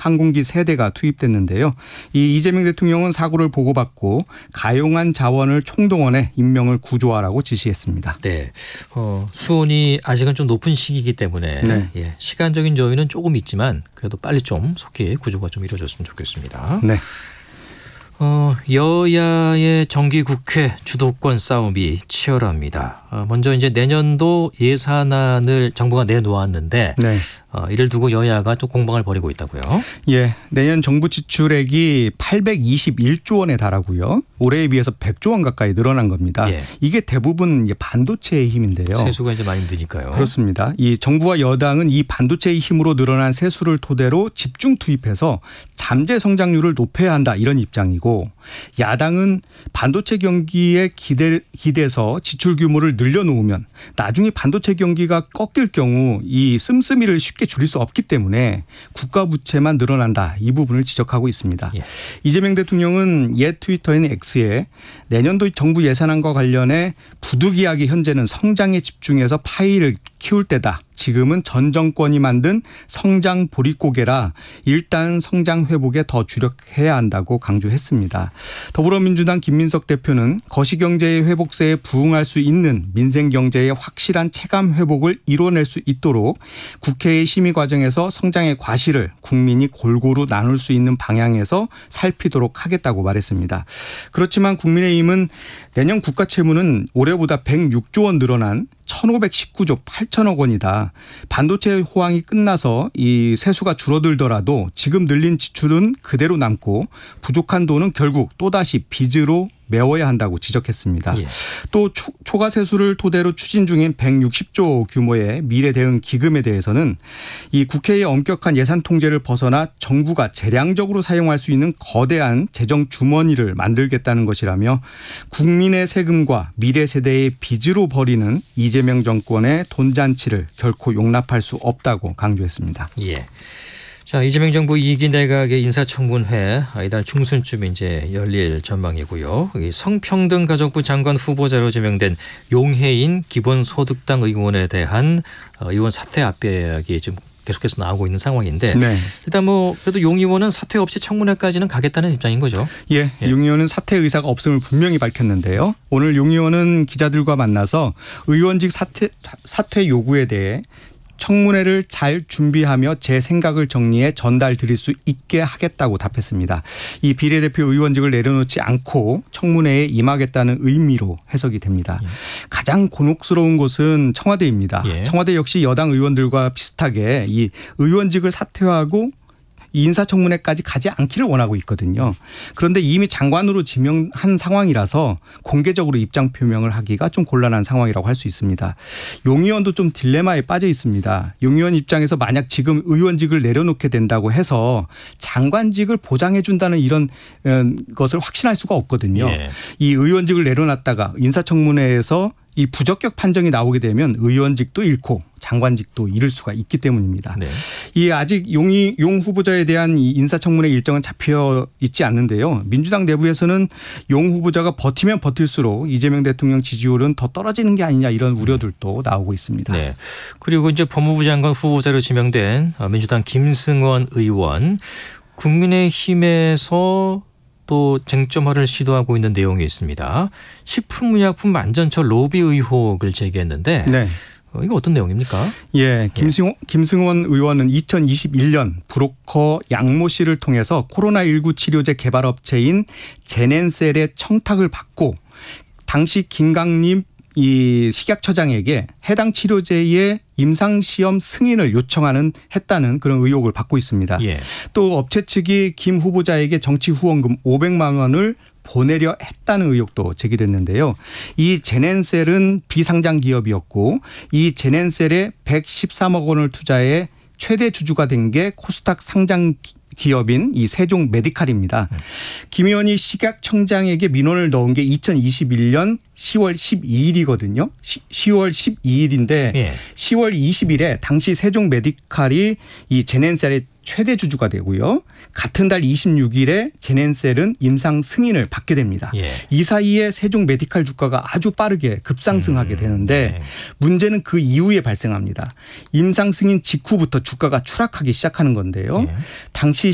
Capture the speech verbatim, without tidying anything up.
항공기 세 대가 투입됐는데요. 이 이재명 대통령은 사고를 보고받고 가용한 자원을 총동원해 인명을 구조하라고 지시했습니다. 네, 어, 수온이 아직은 좀 높은 시기이기 때문에 네. 예, 시간적인 여유는 조금 있지만 그래도 빨리 좀 속히 구조가 좀 이루어졌으면 좋겠습니다. 네. 어, 여야의 정기국회 주도권 싸움이 치열합니다. 어, 먼저 이제 내년도 예산안을 정부가 내놓았는데 네. 어, 이를 두고 여야가 또 공방을 벌이고 있다고요. 예, 내년 정부 지출액이 팔백이십일조 원에 달하고요. 올해에 비해서 백조 원 가까이 늘어난 겁니다. 예. 이게 대부분 이제 반도체의 힘인데요. 세수가 이제 많이 느니까요. 그렇습니다. 이 정부와 여당은 이 반도체의 힘으로 늘어난 세수를 토대로 집중 투입해서 잠재 성장률을 높여야 한다 이런 입장이고, 야당은 반도체 경기에 기대, 기대서 지출 규모를 늘려놓으면 나중에 반도체 경기가 꺾일 경우 이 씀씀이를 쉽게 줄일 수 없기 때문에 국가 부채만 늘어난다, 이 부분을 지적하고 있습니다. 예. 이재명 대통령은 옛 트위터인 X에 내년도 정부 예산안과 관련해 부득이하게 현재는 성장에 집중해서 파이를 키울 때다. 지금은 전 정권이 만든 성장 보릿고개라 일단 성장 회복에 더 주력해야 한다고 강조했습니다. 더불어민주당 김민석 대표는 거시경제의 회복세에 부응할 수 있는 민생경제의 확실한 체감 회복을 이뤄낼 수 있도록 국회의 심의 과정에서 성장의 과실을 국민이 골고루 나눌 수 있는 방향에서 살피도록 하겠다고 말했습니다. 그렇지만 국민의힘은 내년 국가 채무는 올해보다 백육조 원 늘어난 천오백십구조 팔천억 원이다. 반도체 호황이 끝나서 이 세수가 줄어들더라도 지금 늘린 지출은 그대로 남고 부족한 돈은 결국 또다시 빚으로 메워야 한다고 지적했습니다. 예. 또 초과 세수를 토대로 추진 중인 백육십조 규모의 미래 대응 기금에 대해서는 이 국회의 엄격한 예산 통제를 벗어나 정부가 재량적으로 사용할 수 있는 거대한 재정 주머니를 만들겠다는 것이라며 국민의 세금과 미래 세대의 빚으로 벌이는 이재명 정권의 돈잔치를 결코 용납할 수 없다고 강조했습니다. 예. 자, 이재명 정부 이 기 내각의 인사청문회 이달 중순쯤 이제 열릴 전망이고요. 성평등가족부 장관 후보자로 지명된 용해인 기본소득당 의원에 대한 의원 사퇴 압박이 지금 계속해서 나오고 있는 상황인데, 네. 일단 뭐 그래도 용 의원은 사퇴 없이 청문회까지는 가겠다는 입장인 거죠. 예, 예. 용 의원은 사퇴 의사가 없음을 분명히 밝혔는데요. 오늘 용 의원은 기자들과 만나서 의원직 사퇴, 사퇴 요구에 대해 청문회를 잘 준비하며 제 생각을 정리해 전달 드릴 수 있게 하겠다고 답했습니다. 이 비례대표 의원직을 내려놓지 않고 청문회에 임하겠다는 의미로 해석이 됩니다. 예. 가장 곤혹스러운 곳은 청와대입니다. 예. 청와대 역시 여당 의원들과 비슷하게 이 의원직을 사퇴하고 인사청문회까지 가지 않기를 원하고 있거든요. 그런데 이미 장관으로 지명한 상황이라서 공개적으로 입장 표명을 하기가 좀 곤란한 상황이라고 할 수 있습니다. 용 의원도 좀 딜레마에 빠져 있습니다. 용 의원 입장에서 만약 지금 의원직을 내려놓게 된다고 해서 장관직을 보장해 준다는 이런 것을 확신할 수가 없거든요. 예. 이 의원직을 내려놨다가 인사청문회에서 이 부적격 판정이 나오게 되면 의원직도 잃고 장관직도 잃을 수가 있기 때문입니다. 네. 이 아직 용이 용 후보자에 대한 이 인사청문회 일정은 잡혀 있지 않는데요. 민주당 내부에서는 용 후보자가 버티면 버틸수록 이재명 대통령 지지율은 더 떨어지는 게 아니냐, 이런 우려들도 나오고 있습니다. 네. 그리고 이제 법무부 장관 후보자로 지명된 민주당 김승원 의원, 국민의힘에서 또 쟁점화를 시도하고 있는 내용이 있습니다. 식품의약품 안전처 로비 의혹을 제기했는데, 네. 어, 이거 어떤 내용입니까? 예, 김승원, 예. 김승원 의원은 이천이십일년 브로커 양모 씨를 통해서 코로나십구 치료제 개발업체인 제넨셀의 청탁을 받고 당시 김강림 이 식약처장에게 해당 치료제의 임상시험 승인을 요청하는 했다는 그런 의혹을 받고 있습니다. 예. 또 업체 측이 김 후보자에게 정치 후원금 오백만 원을 보내려 했다는 의혹도 제기됐는데요. 이 제넨셀은 비상장 기업이었고 이 제넨셀에 백십삼억 원을 투자해 최대 주주가 된 게 코스닥 상장 기업인 이 세종 메디칼입니다. 음. 김 의원이 식약청장에게 민원을 넣은 게 이천이십일년 시월 십이일이거든요. 시월 십이일인데 예. 시월 이십일에 당시 세종 메디칼이 이 제넨셀의 최대 주주가 되고요. 같은 달 이십육일에 제넨셀은 임상 승인을 받게 됩니다. 예. 이 사이에 세종 메디칼 주가가 아주 빠르게 급상승하게 음. 되는데 네. 문제는 그 이후에 발생합니다. 임상 승인 직후부터 주가가 추락하기 시작하는 건데요. 예. 당시